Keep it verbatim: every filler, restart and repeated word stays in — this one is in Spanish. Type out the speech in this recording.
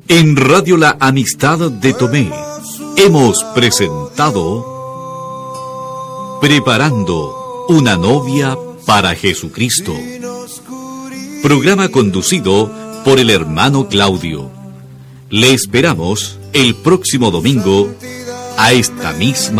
En Radio La Amistad de Tomé hemos presentado Preparando una novia para Jesucristo. Programa conducido por el hermano Claudio. Le esperamos el próximo domingo a esta misma